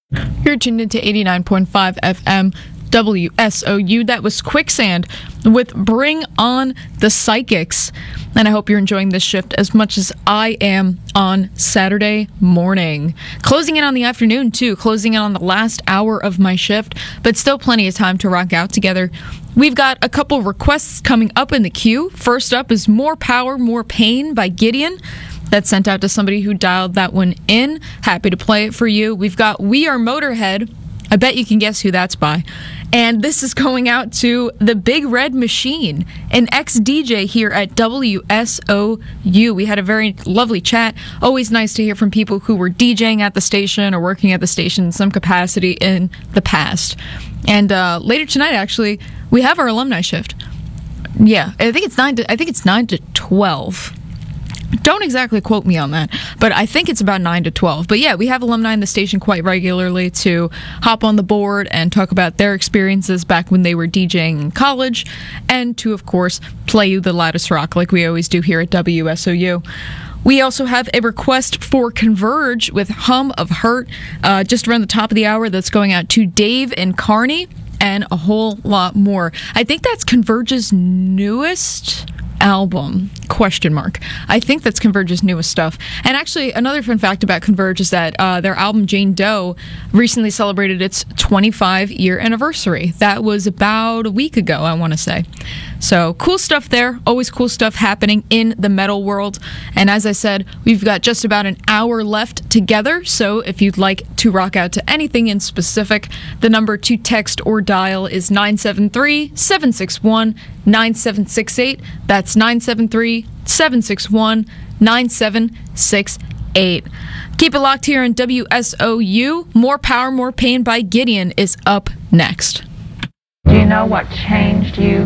You're tuned into 89.5 FM WSOU. That was Quicksand with Bring On the Psychics. And I hope you're enjoying this shift as much as I am on Saturday morning. Closing in on the afternoon, too. Closing in on the last hour of my shift, but still plenty of time to rock out together. We've got a couple requests coming up in the queue. First up is More Power, More Pain by Gideon. That's sent out to somebody who dialed that one in. Happy to play it for you. We've got We Are Motorhead. I bet you can guess who that's by. And this is going out to the Big Red Machine, an ex-DJ here at WSOU. We had a very lovely chat. Always nice to hear from people who were DJing at the station or working at the station in some capacity in the past. And later tonight, actually, we have our alumni shift. Yeah, I think it's 9 to 12. Don't exactly quote me on that, but I think it's about 9 to 12. But yeah, we have alumni in the station quite regularly to hop on the board and talk about their experiences back when they were DJing in college, and to, of course, play you the loudest rock like we always do here at WSOU. We also have a request for Converge with Hum of Hurt just around the top of the hour. That's going out to Dave and Carney and a whole lot more. I think that's Converge's newest album, ? I think that's Converge's newest stuff. And actually, another fun fact about Converge is that their album Jane Doe recently celebrated its 25-year anniversary. That was about a week ago, I want to say. So cool stuff there. Always cool stuff happening in the metal world. And as I said, we've got just about an hour left together. So if you'd like to rock out to anything in specific, the number to text or dial is 973-761-9768. That's 973-761-9768. Keep it locked here on WSOU. More Power, More Pain by Gideon is up next. Do you know what changed you?